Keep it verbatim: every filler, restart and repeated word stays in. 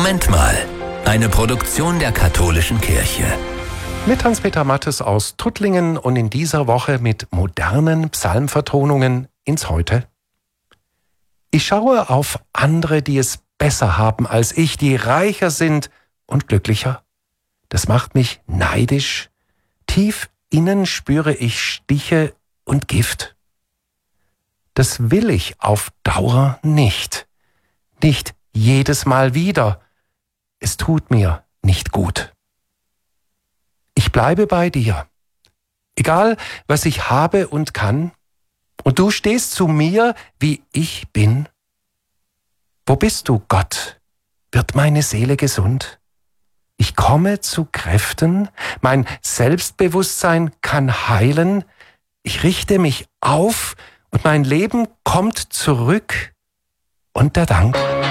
Moment mal. Eine Produktion der Katholischen Kirche. Mit Hans-Peter Mattes aus Tuttlingen und in dieser Woche mit modernen Psalmvertonungen ins Heute. Ich schaue auf andere, die es besser haben als ich, die reicher sind und glücklicher. Das macht mich neidisch. Tief innen spüre ich Stiche und Gift. Das will ich auf Dauer nicht. Nicht jedes Mal wieder. Es tut mir nicht gut. Ich bleibe bei dir. Egal, was ich habe und kann. Und du stehst zu mir, wie ich bin. Wo bist du, Gott? Wird meine Seele gesund? Ich komme zu Kräften. Mein Selbstbewusstsein kann heilen. Ich richte mich auf und mein Leben kommt zurück. Und der Dank.